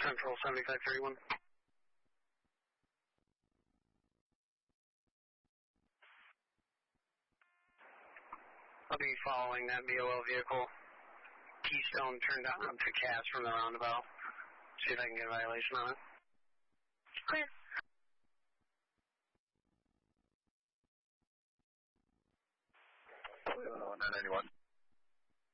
Central 7531. I'll be following that BOL vehicle. Keystone turned on to Cass from the roundabout. See if I can get a violation on it. Clear. Clear 991.